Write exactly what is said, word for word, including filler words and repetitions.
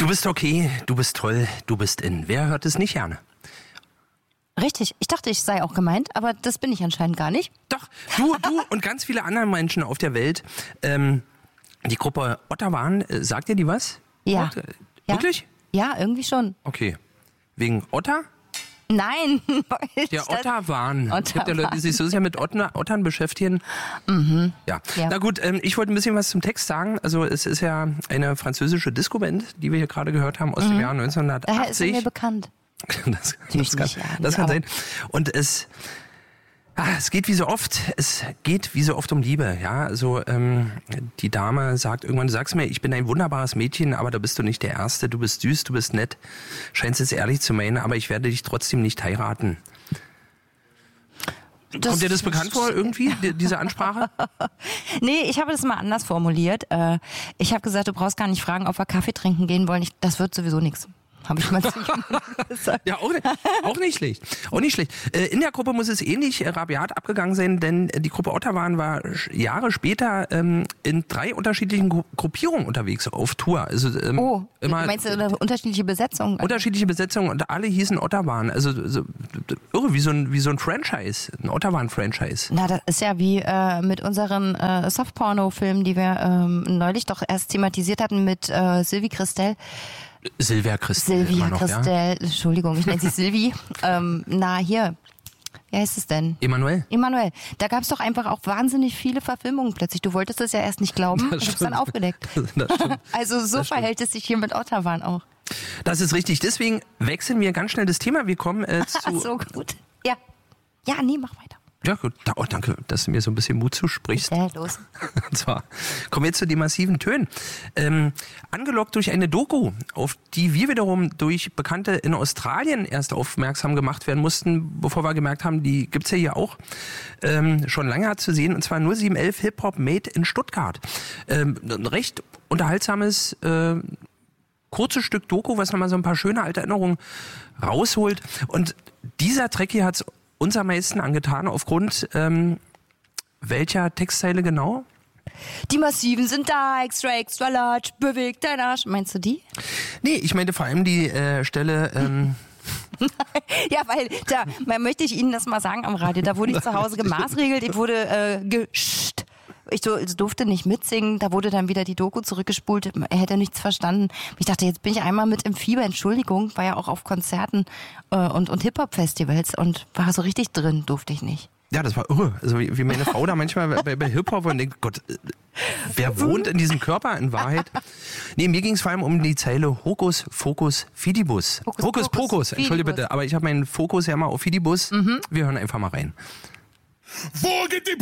Du bist okay, du bist toll, du bist in. Wer hört es nicht gerne? Richtig, ich dachte, ich sei auch gemeint, aber das bin ich anscheinend gar nicht. Doch, du, du und ganz viele andere Menschen auf der Welt. Ähm, die Gruppe Ottawan, äh, sagt dir die was? Ja. Ot- äh, Wirklich? Ja, irgendwie schon. Okay. Wegen Otter? Nein. Der Ottawan. Es gibt ja Ottawan. Leute, die sich so sehr mit Ottern, Ottern beschäftigen. Mhm. Ja. Ja. Na gut, ähm, ich wollte ein bisschen was zum Text sagen. Also es ist ja eine französische Disco-Band, die wir hier gerade gehört haben, aus dem Jahr Daher ist er neunzehnhundertachtzig. mir bekannt. Das, Natürlich das kann, nicht, ja, das kann aber- sein. Und es, ah, es geht wie so oft, es geht wie so oft um Liebe. Ja, also ähm, die Dame sagt irgendwann, du sagst mir, ich bin ein wunderbares Mädchen, aber da bist du nicht der Erste. Du bist süß, du bist nett, scheinst es ehrlich zu meinen, aber ich werde dich trotzdem nicht heiraten. Das- Kommt dir das bekannt vor irgendwie, die, diese Ansprache? Nee, ich habe das mal anders formuliert. Äh, Ich habe gesagt, du brauchst gar nicht fragen, ob wir Kaffee trinken gehen wollen. Ich, das wird sowieso nichts. Habe ich mal zu ihm gesagt. Ja, auch, auch nicht schlecht. Auch nicht schlecht. Äh, In der Gruppe muss es ähnlich äh, rabiat abgegangen sein, denn die Gruppe Ottawan war sch- Jahre später ähm, in drei unterschiedlichen Gru- Gruppierungen unterwegs auf Tour. Also ähm, Oh, immer meinst du eine unterschiedliche Besetzung? unterschiedliche Besetzungen und alle hießen Ottawan. Also so, irre, wie so ein wie so ein Franchise, ein Ottawan-Franchise. Na, das ist ja wie äh, mit unseren äh, Softporno-Filmen, die wir ähm, neulich doch erst thematisiert hatten mit äh, Sylvie Christel. Silvia Christel. Sylvia immer noch, ja? Christel, Entschuldigung, ich nenne sie Sylvie. ähm, na, hier, wie heißt es denn? Emanuel. Emanuel, da gab es doch einfach auch wahnsinnig viele Verfilmungen plötzlich. Du wolltest das ja erst nicht glauben, Das ich hab's stimmt. dann aufgedeckt. Das stimmt. Also so Das stimmt. verhält es sich hier mit Ottawan auch. Das ist richtig. Deswegen wechseln wir ganz schnell das Thema. Wir kommen äh, Ach zu. so, gut. Ja. Ja, nee, mach weiter. Ja, gut. Da- Oh, danke, dass du mir so ein bisschen Mut zusprichst. Ja, los. Und zwar kommen wir jetzt zu den massiven Tönen. Ähm, angelockt durch eine Doku, auf die wir wiederum durch Bekannte in Australien erst aufmerksam gemacht werden mussten, bevor wir gemerkt haben, die gibt's ja hier auch ähm, schon lange zu sehen. Und zwar null sieben elf Hip-Hop Made in Stuttgart. Ähm, ein recht unterhaltsames äh, kurzes Stück Doku, was nochmal so ein paar schöne alte Erinnerungen rausholt. Und dieser Track hier hat's uns am meisten angetan, aufgrund ähm, welcher Textzeile genau? Die Massiven sind da, extra, extra large, bewegt dein Arsch. Meinst du die? Nee, ich meinte vor allem die äh, Stelle, ähm, Ja, weil da man möchte ich Ihnen das mal sagen am Radio. Da wurde ich zu Hause gemaßregelt, ich wurde äh, gescht. Ich so- ich durfte nicht mitsingen, da wurde dann wieder die Doku zurückgespult, er hätte nichts verstanden. Ich dachte, jetzt bin ich einmal mit im Fieber, Entschuldigung, war ja auch auf Konzerten äh, und, und Hip-Hop-Festivals und war so richtig drin, durfte ich nicht. ja, das war irre. Also wie, wie meine Frau da manchmal bei, bei Hip-Hop und denkt, Gott, äh, wer wohnt in diesem Körper in Wahrheit? Nee, mir ging es vor allem um die Zeile Hokus, Fokus, Fidibus. Hokus, Hokus, Pokus, Pokus, entschuldige Fidibus. bitte, aber ich habe meinen Fokus ja mal auf Fidibus. Wir hören einfach mal rein. Wo geht die